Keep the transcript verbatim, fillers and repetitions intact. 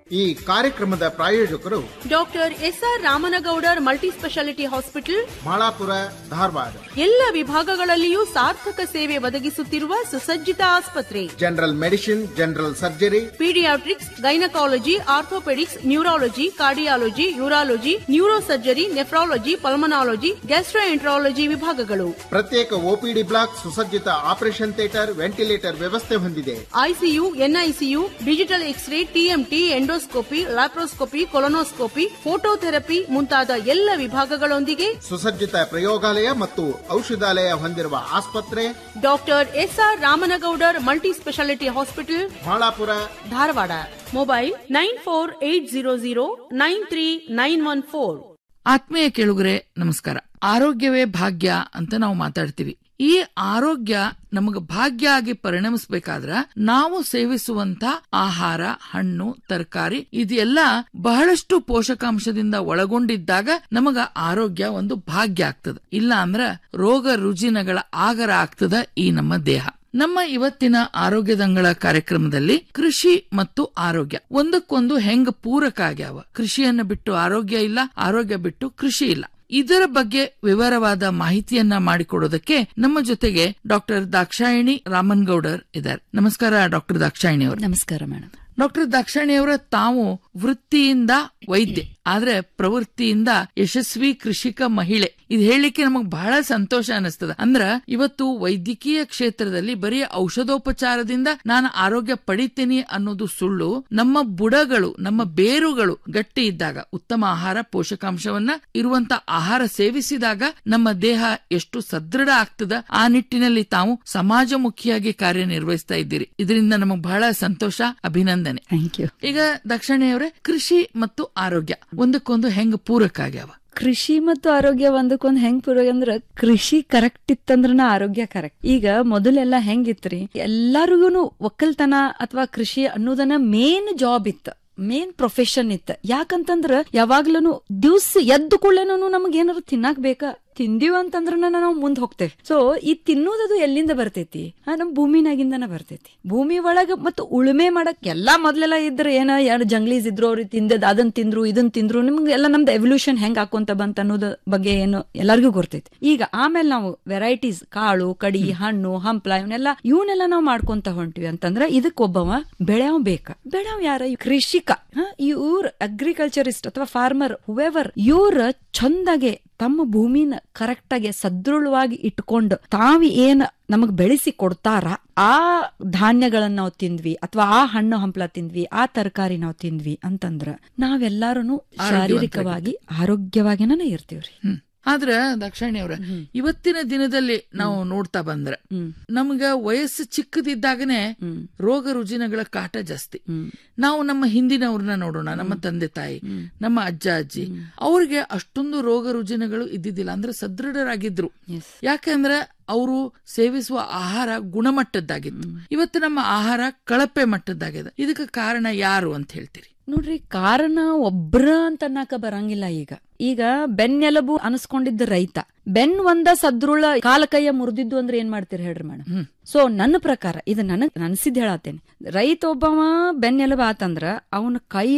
ಈ ಕಾರ್ಯಕ್ರಮದ ಪ್ರಾಯೋಜಕರು doctor S R Ramanagoudar multi speciality hospital, Malapura, Dharwad. ಎಲ್ಲ ವಿಭಾಗಗಳಲ್ಲಿಯೂ ಸಾರ್ಥಕ ಸೇವೆ ಒದಗಿಸುತ್ತಿರುವ ಸುಸಜ್ಜಿತ ಆಸ್ಪತ್ರೆ. General medicine, general surgery, paediatrics, gynaecology, orthopaedics, neurology, cardiology, urology, neuro surgery, nephrology, ಪಲ್ಮನಾಲಜಿ, gastroenterology ವಿಭಾಗಗಳು. ಪ್ರತ್ಯೇಕ ಒಪಿಡಿ ಬ್ಲಾಕ್, ಸುಸಜ್ಜಿತ ಆಪರೇಷನ್ ಥಿಯೇಟರ್, ವೆಂಟಿಲೇಟರ್ ವ್ಯವಸ್ಥೆ ಹೊಂದಿದೆ. ICU, NICU, digital x ray, TMT, endoscopy, laparoscopy, colonoscopy, phototherapy ಮುಂತಾದ ಎಲ್ಲ ವಿಭಾಗಗಳೊಂದಿಗೆ ಸುಸಜ್ಜಿತ ಪ್ರಯೋಗಾಲಯ ಮತ್ತು ಔಷಧಾಲಯ ಹೊಂದಿರುವ ಆಸ್ಪತ್ರೆ doctor S R Ramanagoudar multi speciality hospital, Malapura, Dharwad. Mobile nine four eight zero zero nine three nine one four. ಆತ್ಮೀಯ ಕೇಳುಗರೆ ನಮಸ್ಕಾರ. ಆರೋಗ್ಯವೇ ಭಾಗ್ಯ ಅಂತ ನಾವು ಮಾತಾಡ್ತೀವಿ. ಈ ಆರೋಗ್ಯ ನಮಗ ಭಾಗ್ಯ ಆಗಿ ಪರಿಣಮಿಸಬೇಕಾದ್ರ ನಾವು ಸೇವಿಸುವಂತ ಆಹಾರ, ಹಣ್ಣು, ತರಕಾರಿ ಇದೆಲ್ಲ ಬಹಳಷ್ಟು ಪೋಷಕಾಂಶದಿಂದ ಒಳಗೊಂಡಿದ್ದಾಗ ನಮಗ ಆರೋಗ್ಯ ಒಂದು ಭಾಗ್ಯ ಆಗ್ತದ. ಇಲ್ಲ ಅಂದ್ರ ರೋಗ ರುಜಿನಗಳ ಆಗರ ಆಗ್ತದ ಈ ನಮ್ಮ ದೇಹ. ನಮ್ಮ ಇವತ್ತಿನ ಆರೋಗ್ಯದಂಗಳ ಕಾರ್ಯಕ್ರಮದಲ್ಲಿ ಕೃಷಿ ಮತ್ತು ಆರೋಗ್ಯ ಒಂದಕ್ಕೊಂದು ಹೆಂಗ ಪೂರಕ ಆಗ್ಯಾವ. ಕೃಷಿಯನ್ನ ಬಿಟ್ಟು ಆರೋಗ್ಯ ಇಲ್ಲ, ಆರೋಗ್ಯ ಬಿಟ್ಟು ಕೃಷಿ ಇಲ್ಲ. ಇದರ ಬಗ್ಗೆ ವಿವರವಾದ ಮಾಹಿತಿಯನ್ನ ಮಾಡಿಕೊಡೋದಕ್ಕೆ ನಮ್ಮ ಜೊತೆಗೆ ಡಾಕ್ಟರ್ ದಾಕ್ಷಾಯಿಣಿ ರಾಮನಗೌಡರ್ ಇದ್ದಾರೆ. ನಮಸ್ಕಾರ ಡಾಕ್ಟರ್ ದಾಕ್ಷಾಯಿಣಿ ಅವರು. ನಮಸ್ಕಾರ ಮೇಡಮ್. ಡಾಕ್ಟರ್ ದಾಕ್ಷಾಯಿಣಿ ಅವರ ತಾವು ವೃತ್ತಿಯಿಂದ ವೈದ್ಯ, ಆದ್ರೆ ಪ್ರವೃತ್ತಿಯಿಂದ ಯಶಸ್ವಿ ಕೃಷಿಕ ಮಹಿಳೆ. ಇದು ಹೇಳಲಿಕ್ಕೆ ನಮಗ್ ಬಹಳ ಸಂತೋಷ ಅನಿಸ್ತದ. ಅಂದ್ರ ಇವತ್ತು ವೈದ್ಯಕೀಯ ಕ್ಷೇತ್ರದಲ್ಲಿ ಬರೀ ಔಷಧೋಪಚಾರದಿಂದ ನಾನು ಆರೋಗ್ಯ ಪಡಿತೀನಿ ಅನ್ನೋದು ಸುಳ್ಳು. ನಮ್ಮ ಬುಡಗಳು, ನಮ್ಮ ಬೇರುಗಳು ಗಟ್ಟಿ ಇದ್ದಾಗ, ಉತ್ತಮ ಆಹಾರ, ಪೋಷಕಾಂಶವನ್ನ ಇರುವಂತ ಆಹಾರ ಸೇವಿಸಿದಾಗ ನಮ್ಮ ದೇಹ ಎಷ್ಟು ಸದೃಢ ಆಗ್ತದ. ಆ ನಿಟ್ಟಿನಲ್ಲಿ ತಾವು ಸಮಾಜಮುಖಿಯಾಗಿ ಕಾರ್ಯನಿರ್ವಹಿಸ್ತಾ ಇದ್ದೀರಿ. ಇದರಿಂದ ನಮಗ್ ಬಹಳ ಸಂತೋಷ, ಅಭಿನಂದನೆ. Thank you. ಈಗ ದಕ್ಷಿಣಿಯವರೇ, ಕೃಷಿ ಮತ್ತು ಆರೋಗ್ಯ ಒಂದಕ್ಕೊಂದು ಹೆಂಗ್ ಪೂರಕ ಆಗ್ಯಾವ? ಕೃಷಿ ಮತ್ತು ಆರೋಗ್ಯ ಒಂದಕ್ಕೊಂದ್ ಹೆಂಗ್ ಪೂರಕ ಅಂದ್ರ, ಕೃಷಿ ಕರೆಕ್ಟ್ ಇತ್ತಂದ್ರ ಆರೋಗ್ಯ ಕರೆಕ್ಟ್. ಈಗ ಮೊದಲೆಲ್ಲಾ ಹೆಂಗಿತ್ರಿ, ಎಲ್ಲಾರಿಗೂನು ಒಕ್ಕಲ್ತನ ಅಥವಾ ಕೃಷಿ ಅನ್ನೋದನ್ನ ಮೇನ್ ಜಾಬ್ ಇತ್ತ, ಮೇನ್ ಪ್ರೊಫೆಷನ್ ಇತ್ತ. ಯಾಕಂತಂದ್ರ ಯಾವಾಗ್ಲೂ ದಿವ್ಸ ಎದ್ದು ಕೊಳ್ಳೇನು ನಮಗ್ ಏನಾರು ತಿನ್ನಾಕ್ ಬೇಕಾ, ತಿಂದೀವ್ ಅಂತಂದ್ರ ನಾವು ಮುಂದ್ ಹೋಗ್ತೇವೆ. ಸೊ ಈ ತಿನ್ನೋದದು ಎಲ್ಲಿಂದ ಬರ್ತೈತಿ? ನಮ್ ಭೂಮಿನಾಗಿಂದನ ಬರ್ತೈತಿ. ಭೂಮಿ ಒಳಗ ಮತ್ತು ಉಳುಮೆ ಮಾಡಕ್ ಎಲ್ಲಾ ಮೊದ್ಲೆಲ್ಲ ಇದ್ರ ಏನ ಎರಡು ಜಂಗ್ಲೀಸ್ ಇದ್ರು, ಅವ್ರಿಗೆ ತಿಂದದ್ ಅದನ್ ತಿಂದ್ರು ಇದನ್ ತಿಂದ್ರು. ನಿಮ್ಗೆ ಎಲ್ಲ ನಮ್ದು ಎವಲ್ಯೂಷನ್ ಹೆಂಗ್ ಹಾಕೊಂತ ಬಂತ ಅನ್ನೋದ ಬಗ್ಗೆ ಏನು ಎಲ್ಲರಿಗೂ ಗೊತ್ತೈತಿ. ಈಗ ಆಮೇಲೆ ನಾವು ವೆರೈಟೀಸ್, ಕಾಳು ಕಡಿ, ಹಣ್ಣು, ಹಂಪ್ಲ ಇವನ್ನೆಲ್ಲ ಇವನ್ನೆಲ್ಲ ನಾವು ಮಾಡ್ಕೊಂತ ಹೊಂಟಿವಿ ಅಂತಂದ್ರ ಇದಕ್ ಒಬ್ಬವ ಬೆಳೆಯವ್ ಬೇಕ. ಬೆಳೆಯವ್ ಯಾರ? ಕೃಷಿಕ. ಇವ್ರ ಅಗ್ರಿಕಲ್ಚರಿಸ್ಟ್ ಅಥವಾ ಫಾರ್ಮರ್ ಹುವೆವರ್, ಇವ್ರ ಚಂದಾಗೆ ತಮ್ಮ ಭೂಮಿನ ಕರೆಕ್ಟ್ ಆಗಿ ಸದೃಢವಾಗಿ ಇಟ್ಕೊಂಡು ತಾವಿ ಏನ್ ನಮಗ್ ಬೆಳೆಸಿ ಕೊಡ್ತಾರ ಆ ಧಾನ್ಯಗಳನ್ನ ನಾವು ತಿಂದ್ವಿ ಅಥವಾ ಆ ಹಣ್ಣು ಹಂಪ್ಲ ತಿಂದ್ವಿ, ಆ ತರಕಾರಿ ನಾವು ತಿಂದ್ವಿ ಅಂತಂದ್ರ ನಾವೆಲ್ಲಾರು ಶಾರೀರಿಕವಾಗಿ ಆರೋಗ್ಯವಾಗಿನ ಇರ್ತೀವ್ರಿ. ಆದ್ರ ದಾಕ್ಷಾಯಿಣಿ ಅವ್ರ, ಇವತ್ತಿನ ದಿನದಲ್ಲಿ ನಾವು ನೋಡ್ತಾ ಬಂದ್ರ ನಮ್ಗ ವಯಸ್ಸು ಚಿಕ್ಕದಿದ್ದಾಗನೆ ರೋಗ ರುಜಿನಗಳ ಕಾಟ ಜಾಸ್ತಿ. ನಾವು ನಮ್ಮ ಹಿಂದಿನವ್ರನ್ನ ನೋಡೋಣ, ನಮ್ಮ ತಂದೆ ತಾಯಿ, ನಮ್ಮ ಅಜ್ಜ ಅಜ್ಜಿ, ಅವ್ರಿಗೆ ಅಷ್ಟೊಂದು ರೋಗ ರುಜಿನಗಳು ಇದ್ದಿದ್ದಿಲ್ಲ. ಅಂದ್ರೆ ಸದೃಢರಾಗಿದ್ರು. ಯಾಕಂದ್ರೆ ಅವರು ಸೇವಿಸುವ ಆಹಾರ ಗುಣಮಟ್ಟದ್ದಾಗಿತ್ತು. ಇವತ್ತು ನಮ್ಮ ಆಹಾರ ಕಳಪೆ ಮಟ್ಟದ್ದಾಗಿದೆ. ಇದಕ್ಕೆ ಕಾರಣ ಯಾರು ಅಂತ ಹೇಳ್ತೀರಿ? ನೋಡ್ರಿ, ಕಾರಣ ಒಬ್ರ ಅಂತ ಅನ್ನಕ ಬರಂಗಿಲ್ಲ. ಈಗ ಈಗ ಬೆನ್ನೆಲಬು ಅನಸ್ಕೊಂಡಿದ್ದ ರೈತ, ಬೆನ್ ಒಂದ ಸದೃಢ ಕಾಲ ಕೈಯ ಮುರಿದಿದ್ದು ಅಂದ್ರೆ ಏನ್ ಮಾಡ್ತೀರಿ ಹೇಳ್ರಿ ಮೇಡಮ್? ಸೊ ನನ್ನ ಪ್ರಕಾರ ಇದು ನನಗ್ ಅನ್ಸಿದ್ ಹೇಳತ್ತೇನೆ, ರೈತ ಒಬ್ಬವ ಬೆನ್ನೆಲಬು ಆತಂದ್ರ ಅವನ ಕೈ